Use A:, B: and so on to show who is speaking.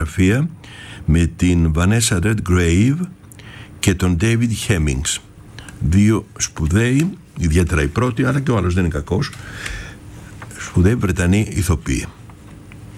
A: σκηνοθεσιογραφία με την Vanessa Redgrave και τον David Hemmings. Δύο σπουδαίοι, ιδιαίτερα η πρώτη, αλλά και ο άλλος δεν είναι κακός, σπουδαίοι Βρετανοί ηθοποιοί.